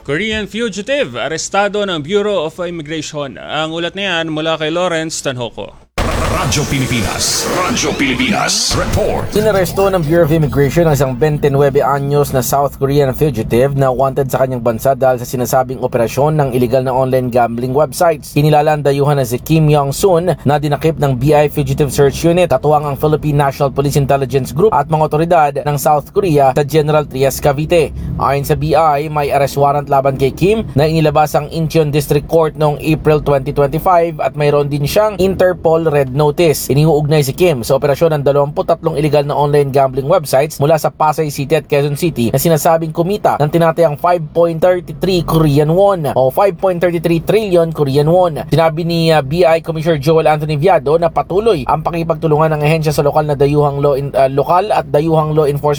Korean fugitive, arestado ng Bureau of Immigration. Ang ulat na yan mula kay Lawrence Tanhoco. Radyo Pilipinas, report. Inaresto ng Bureau of Immigration ang isang 29 anyos na South Korean fugitive na wanted sa kanyang bansa dahil sa sinasabing operasyon ng illegal na online gambling websites. Kinilala ang dayuhan na si Kim Yong-sun na dinakip ng BI Fugitive Search Unit, katuwang ang Philippine National Police Intelligence Group at mga otoridad ng South Korea sa General Trias, Cavite. Ayon sa BI, may arrest warrant laban kay Kim na inilabas ang Incheon District Court noong April 2025 at mayroon din siyang Interpol Red Notice. Iniuugnay si Kim sa operasyon ng 23 illegal na online gambling websites mula sa Pasay City at Quezon City na sinasabing kumita ng tinatayang 5.33 Korean won o 5.33 trillion Korean won. Sinabi ni BI Commissioner Joel Anthony Viado na patuloy ang pakipagtulungan ng ahensya sa lokal na lokal at dayuhang law enforcement